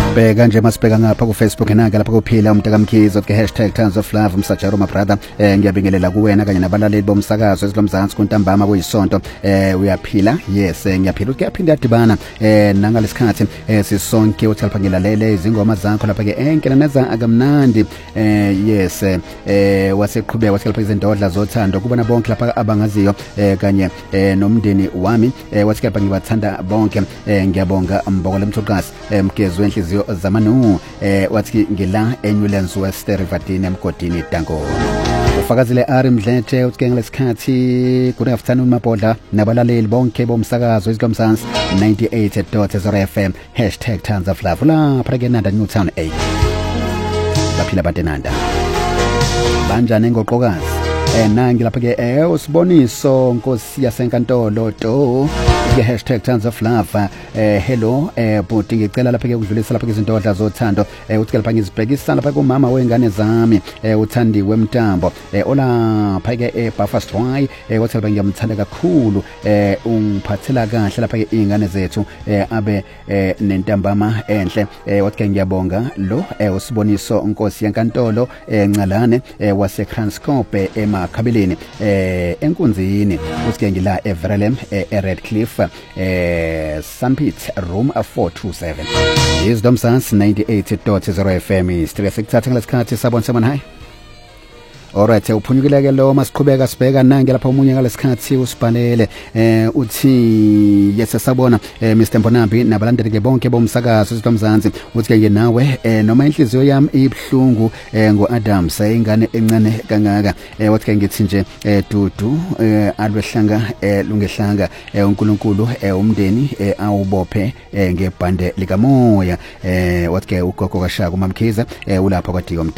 Bheka nje masibheka ngapha ku Facebook nanga lapha kuphila umntaka Mkhize ke #Tons of Love Msajaro my brother ngiyabingelela kuwena kanye nabalaleli bomsakazo esilomzansi kuntambama kuyisonto uyaphila yes ngiyaphila ukuyaphinda yadibana nangalesikhathi sisonke uthi lapha ngilalele izingoma zakho lapha ke enkela neza akamnandi yes waseqhubeka wathi lapha izindodla zothando kubona bonke lapha abangaziyo kanye nomndeni wami wathi lapha ngibathanda bonke ngiyabonga Mbokole Mthukasi Mkhize wenhliziyo zamanu wathi ngila eNewlands West Riverdene emgodini Dango ufakazile Ari Mdletshe uthi ngalesikhathi good afternoon mabhodla nabalaleli bonke bomsakazo isilomzansi 98.0 FM #Tons of Love lapha ke Nanda Newtown 8 baphila batenanda banjani ngoqokazi nangi lapha ke usiboniso Nkosi yasenkantolo to ke #Tons of Love hello bhuti ngicela lapha ke ukudlulisa lapha ke izindodla zothando uthi lapha ngizibhekisa lapha kumama wengane zami uthandiwe Mtambo olapha ke Buffalo Dry uthi lapha ngiyamthanda kakhulu ungiphathela kahle lapha ke izingane zethu abe nentambama enhle wathi ngiyabonga lo usiboniso Nkosi yenkantolo Ncalane wase Kranscope emakhabeleni enkunzini uthi ngila Everlem Redcliffe Sampit room 427 is domsans 98.0 FM stress ekuthatha ngesikhathi sabona semana hi alright uphunyukile ke lo masiqhubeka sibheka nange lapha umunye ngalesikhathi usibhalele uthi yes sabona Mr Mbonambi nabalandeli ke bonke bomsakazo sitomzansi uthi ke nawe noma inhliziyo yami ibhlungu ngoAdam sayingane encane kangaka wathi ke ngithi nje dudu alwehlanga lungehlanga uNkulunkulu umndeni awubophe ngebhande likamoya wathi ke ugogo kaShaka uMamkhize ulapha kwaDiyo